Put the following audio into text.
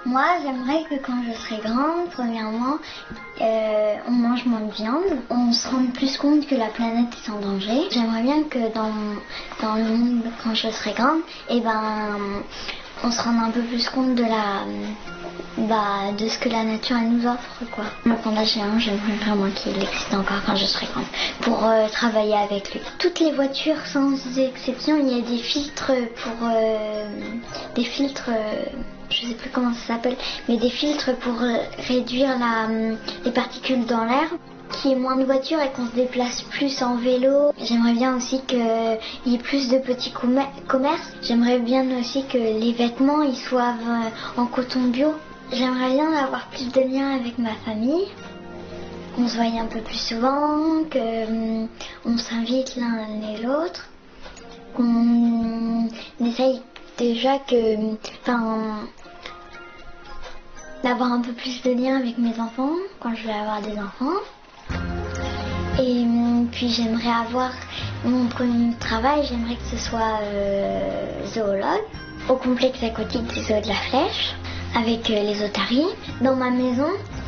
Moi, j'aimerais que quand je serai grande, premièrement, on mange moins de viande, on se rende plus compte que la planète est en danger. J'aimerais bien que dans le monde, quand je serai grande, on se rende un peu plus compte de de ce que la nature elle nous offre, quoi. Le panda géant, j'aimerais vraiment qu'il existe encore quand je serai grande, pour travailler avec lui. Toutes les voitures, sans exception, il y a des filtres je sais plus comment ça s'appelle, mais des filtres pour réduire les particules dans l'air, qu'il y ait moins de voitures et qu'on se déplace plus en vélo. J'aimerais bien aussi qu'il y ait plus de petits commerces. J'aimerais bien aussi que les vêtements ils soient en coton bio. J'aimerais bien avoir plus de liens avec ma famille. On se voit un peu plus souvent, qu'on s'invite l'un et l'autre, qu'on essaye déjà d'avoir un peu plus de liens avec mes enfants quand je vais avoir des enfants. Et puis j'aimerais avoir mon premier travail, j'aimerais que ce soit zoologue au complexe aquatique du zoo de la Flèche avec les otaries. Dans ma maison,